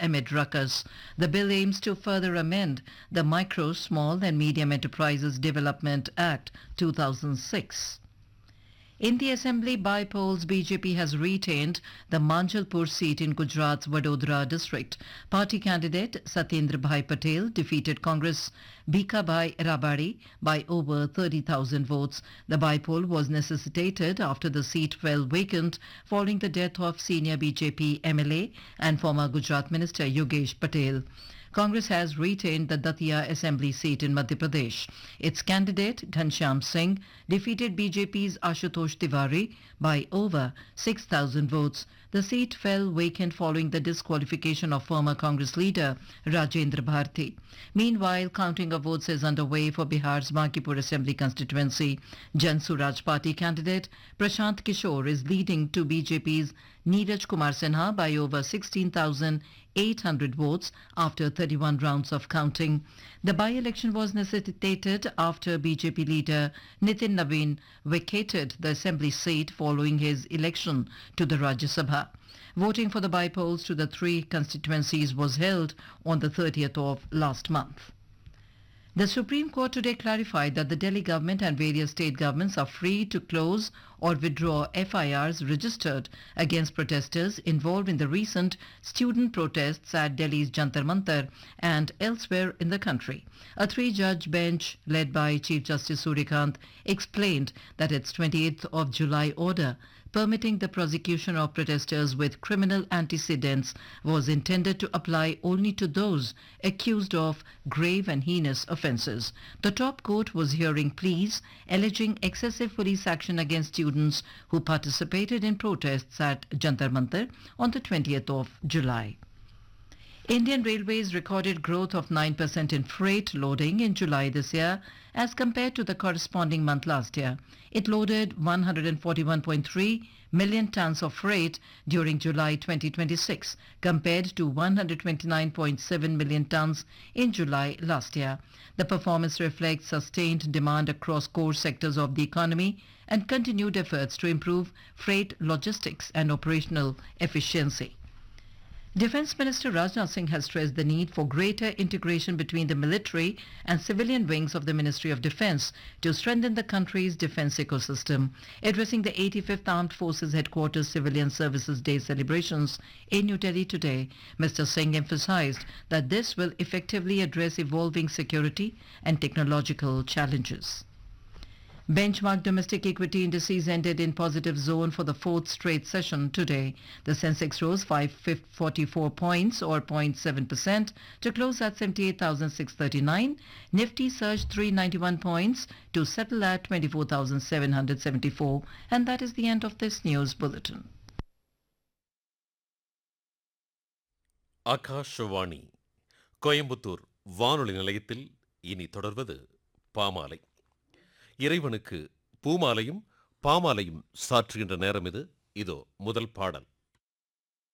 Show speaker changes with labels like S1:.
S1: amid ruckus. The bill aims to further amend the Micro, Small and Medium Enterprises Development Act 2006. In the Assembly by-polls, BJP has retained the Manjalpur seat in Gujarat's Vadodara district. Party candidate Satyendra Bhai Patel defeated Congress Bhikabhai Rabari by over 30,000 votes. The by-poll was necessitated after the seat fell vacant following the death of senior BJP MLA and former Gujarat Minister Yogesh Patel. Congress has retained the Datia Assembly seat in Madhya Pradesh. Its candidate, Ghanshyam Singh, defeated BJP's Ashutosh Tiwari by over 6,000 votes. The seat fell vacant following the disqualification of former Congress leader Rajendra Bharti. Meanwhile, counting of votes is underway for Bihar's Bankipur Assembly constituency. Jan Suraj Party candidate Prashant Kishore is leading to BJP's Neeraj Kumar Sinha by over 16,800 votes after 31 rounds of counting. The by-election was necessitated after BJP leader Nitin Naveen vacated the assembly seat following his election to the Rajya Sabha. Voting for the by-polls to the three constituencies was held on the 30th of last month. The Supreme Court today clarified that the Delhi government and various state governments are free to close or withdraw FIRs registered against protesters involved in the recent student protests at Delhi's Jantar Mantar and elsewhere in the country. A three-judge bench led by Chief Justice Suryakant explained that its 28th of July order permitting the prosecution of protesters with criminal antecedents was intended to apply only to those accused of grave and heinous offences. The top court was hearing pleas alleging excessive police action against students who participated in protests at Jantar Mantar on the 20th of July. Indian Railways recorded growth of 9% in freight loading in July this year as compared to the corresponding month last year. It loaded 141.3 million tons of freight during July 2026 compared to 129.7 million tons in July last year. The performance reflects sustained demand across core sectors of the economy and continued efforts to improve freight logistics and operational efficiency. Defence Minister Rajnath Singh has stressed the need for greater integration between the military and civilian wings of the Ministry of Defence to strengthen the country's defence ecosystem. Addressing the 85th Armed Forces Headquarters Civilian Services Day celebrations in New Delhi today, Mr. Singh emphasised that this will effectively address evolving security and technological challenges. Benchmark domestic equity indices ended in positive zone for the fourth straight session today. The Sensex rose 544 points or 0.7% to close at 78,639. Nifty surged 391 points to settle at 24,774. And that is the end of this news bulletin.
S2: Akashvani Coimbatore வானொலி நிலையத்தில் இனி தொடர்வது பாமாலை. இறைவனுக்கு பூமாலையும் பாமாலையும் சாற்றுகின்ற நேரம் இது. இதோ முதல் பாடல்.